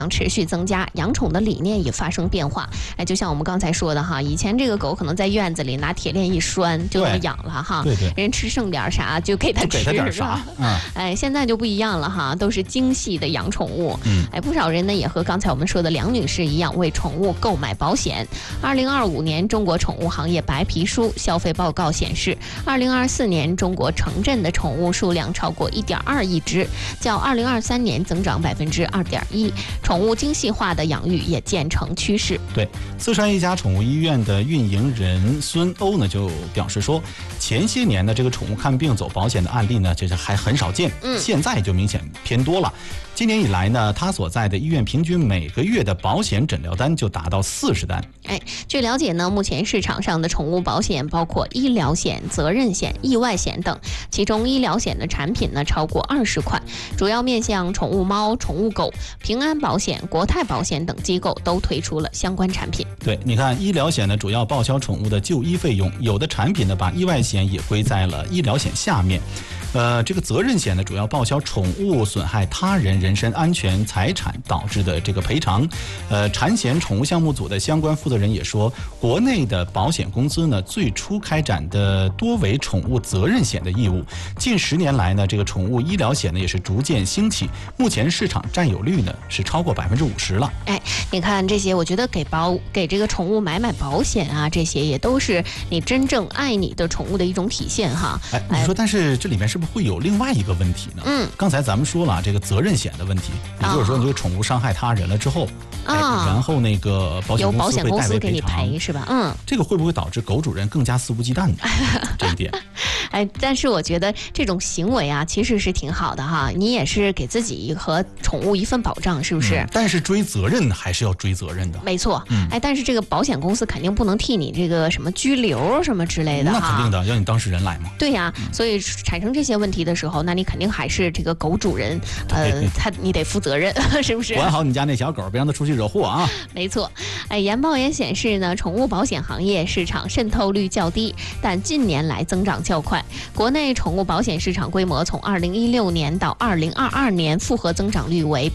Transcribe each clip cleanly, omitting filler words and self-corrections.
持续增加，养宠的理念也发生变化。就像我们刚才说的哈，以前这个狗可能在院子里拿铁链一拴就能养了哈， 对， 人吃剩点啥就给它吃， 点啥， 现在就不一样了哈，都是精细的养宠物。不少人呢也和刚才我们说的梁女士一样，为宠物购买保险。2025年中国宠物行业白皮书消费报告显示，2024年中国城镇的宠物数量超过1.2亿只，较2023年增长2.1%。宠物精细化的养育也渐成趋势。 对，四川一家宠物医院的运营人孙欧呢就表示说，前些年呢这个宠物看病走保险的案例呢，这是还很少见，现在就明显偏多了。今年以来呢，他所在的医院平均每个月的保险诊疗单就达到40单。 据了解呢，目前市场上的宠物保险包括医疗险、责任险、意外险等，其中医疗险的产品呢超过20款，主要面向宠物猫、宠物狗。平安保险、国泰保险等机构都推出了相关产品。 对，你看医疗险呢主要报销宠物的就医费用，有的产品呢把意外险也归在了医疗险下面。这个责任险呢主要报销宠物损害他人人身安全财产导致的这个赔偿。产险宠物项目组的相关负责人也说，国内的保险公司呢最初开展的多为宠物责任险的义务，近10年来呢这个宠物医疗险呢也是逐渐兴起，目前市场占有率呢是超过50%了。 你看这些，我觉得给这个宠物买保险啊，这些也都是你真正爱你的宠物的一种体现哈。 你说，但是这里面是不是会有另外一个问题呢？刚才咱们说了这个责任险的问题，也就是说你这个宠物伤害他人了之后，然后那个保险公司会代为赔偿， 是吧？ 这个会不会导致狗主人更加肆无忌惮呢？这一点。 但是我觉得这种行为啊，其实是挺好的哈，你也是给自己和宠物一份保障，是不是？ 但是追责任还是要追责任的。 没错。但是这个保险公司肯定不能替你这个什么拘留什么之类的。 那肯定的，要你当事人来嘛。 对呀，所以产生这些问题的时候，那你肯定还是这个狗主人，你得负责任，是不是？ 管好你家那小狗，别让它出去惹祸啊。 没错。研报也显示呢，宠物保险行业市场渗透率较低，但近年来增长较快。国内宠物保险市场规模从2016年到2022年复合增长率为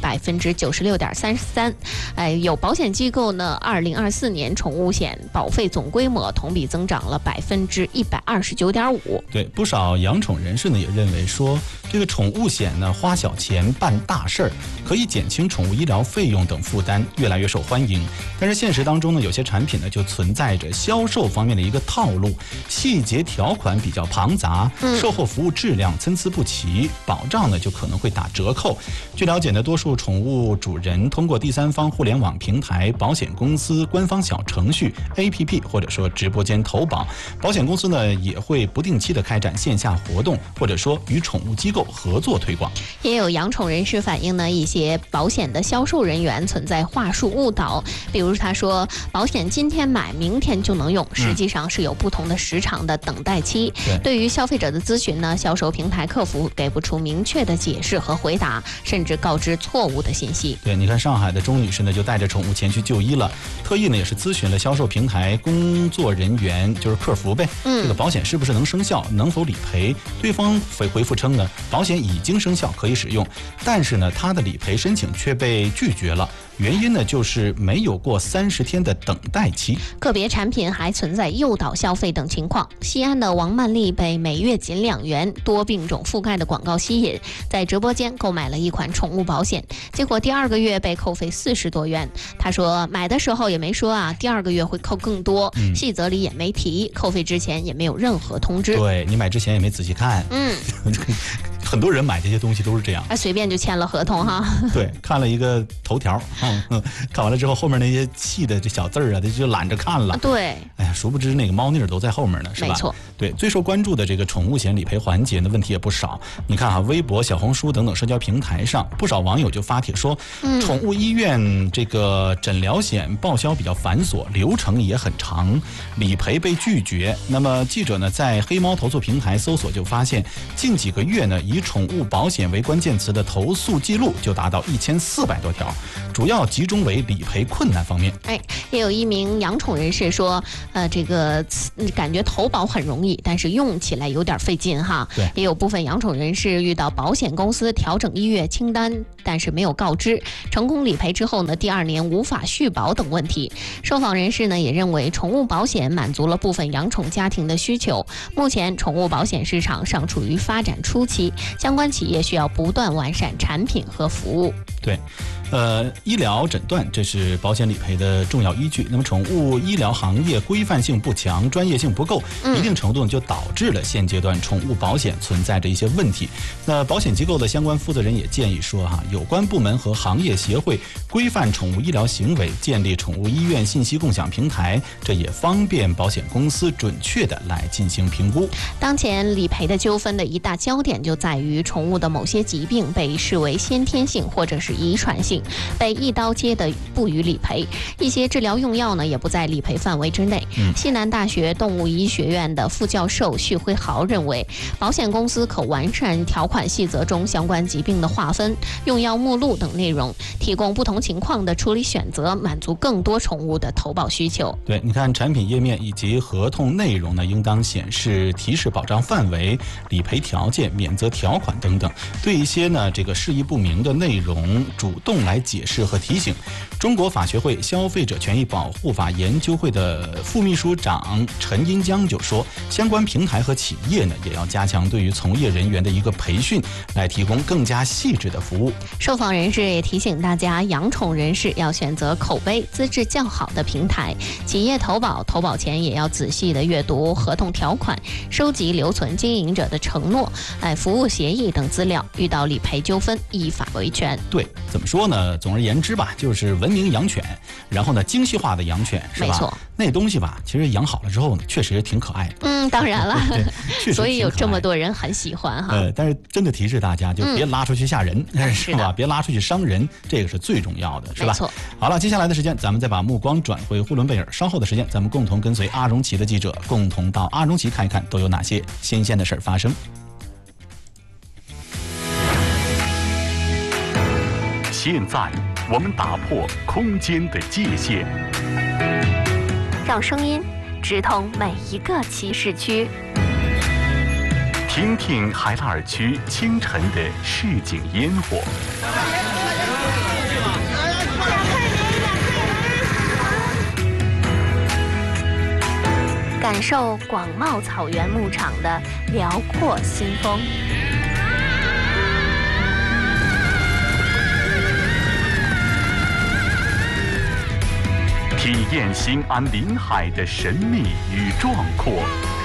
96.33%。有保险机构呢，2024年宠物险保费总规模同比增长了129.5%。 对，不少养宠人士呢也认为说，这个宠物险呢花小钱办大事儿，可以减轻宠物医疗费用等负担，越来越受欢迎。但是现实当中呢，有些产品呢就存在着销售方面的一个套路，细节条款比较庞杂，售后服务质量参差不齐，保障呢就可能会打折扣。据了解呢，多数宠物主人通过第三方互联网平台、保险公司官方小程序、APP 或者说直播间投保，保险公司呢也会不定期的开展线下活动，或者说与宠物机构合作推广。 也有养宠人士反映呢，一些保险的销售人员存在话术误导，比如他说保险今天买明天就能用，实际上是有不同的时长的等待期。对于消费者的咨询呢，销售平台客服给不出明确的解释和回答，甚至告知错误的信息。 对，你看上海的钟女士呢就带着宠物前去就医了，特意呢也是咨询了销售平台工作人员，就是客服呗，这个保险是不是能生效，能否理赔？对方回复称呢，保险已经生效，可以使用，但是呢他的理赔申请却被拒绝了。原因呢，就是没有过30天的等待期。 个别产品还存在诱导消费等情况。西安的王曼丽被每月仅2元多病种覆盖的广告吸引，在直播间购买了一款宠物保险，结果第2个月被扣费40多元。她说买的时候也没说啊，第2个月会扣更多，细则里也没提，扣费之前也没有任何通知。 对，你买之前也没仔细看。很多人买这些东西都是这样， 随便就签了合同哈。 对，看了一个头条，看完了之后，后面那些细的这小字啊，他就懒着看了。 对， 哎呀，殊不知那个猫腻儿都在后面呢，是吧？ 没错。 对，最受关注的这个宠物险理赔环节呢，问题也不少。你看啊，微博、小红书等等社交平台上，不少网友就发帖说，宠物医院这个诊疗险报销比较繁琐，流程也很长，理赔被拒绝。那么记者呢，在黑猫投诉平台搜索就发现，近几个月呢，一以宠物保险为关键词的投诉记录就达到1400多条，主要集中为理赔困难方面。 也有一名养宠人士说，这个感觉投保很容易，但是用起来有点费劲哈。 对， 也有部分养宠人士遇到保险公司调整1月清单，但是没有告知，成功理赔之后呢，第2年无法续保等问题。受访人士呢也认为，宠物保险满足了部分养宠家庭的需求。目前宠物保险市场尚处于发展初期，相关企业需要不断完善产品和服务。 对。医疗诊断这是保险理赔的重要依据。那么，宠物医疗行业规范性不强，专业性不够，一定程度就导致了现阶段宠物保险存在着一些问题。那保险机构的相关负责人也建议说，有关部门和行业协会规范宠物医疗行为，建立宠物医院信息共享平台，这也方便保险公司准确的来进行评估。 当前理赔的纠纷的一大焦点就在于，宠物的某些疾病被视为先天性或者是遗传性，被一刀切的不予理赔，一些治疗用药呢也不在理赔范围之内。西南大学动物医学院的副教授许辉豪认为，保险公司可完善条款细则中相关疾病的划分、用药目录等内容，提供不同情况的处理选择，满足更多宠物的投保需求。 对，你看产品页面以及合同内容呢，应当显示提示保障范围、理赔条件、免责条款等等。对一些呢这个释义不明的内容，主动来解释和提醒。中国法学会消费者权益保护法研究会的副秘书长陈英江就说，相关平台和企业呢，也要加强对于从业人员的一个培训，来提供更加细致的服务。 受访人士也提醒大家，养宠人士要选择口碑资质较好的平台，企业投保前也要仔细的阅读合同条款，收集留存经营者的承诺、服务协议等资料，遇到理赔纠纷依法维权。 对，怎么说呢？总而言之吧，就是文明养犬，然后呢精细化的养犬，是吧？ 没错， 那东西吧，其实养好了之后呢，确实挺可爱的。 当然了， 确实所以有这么多人很喜欢哈。 但是真的提示大家，就别拉出去吓人，是吧？别拉出去伤人，这个是最重要的，是吧？ 没错。 好了，接下来的时间，咱们再把目光转回呼伦贝尔。稍后的时间，咱们共同跟随阿荣奇的记者，共同到阿荣奇看一看，都有哪些新鲜的事儿发生。 现在我们打破空间的界限， 让声音直通每一个骑士区， 听听海拉尔区清晨的市井烟火， 感受广袤草原牧场的辽阔新风。 体验新安临海的神秘与壮阔，